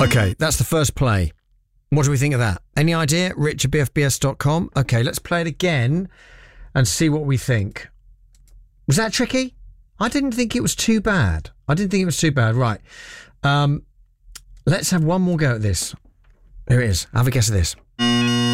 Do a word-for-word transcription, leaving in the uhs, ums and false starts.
Okay, that's the first play. What do we think of that? Any idea? Rich at b f b s dot com. Okay, let's play it again and see what we think. Was that tricky? I didn't think it was too bad. I didn't think it was too bad. Right. Um, let's have one more go at this. Here it is. Have a guess at this.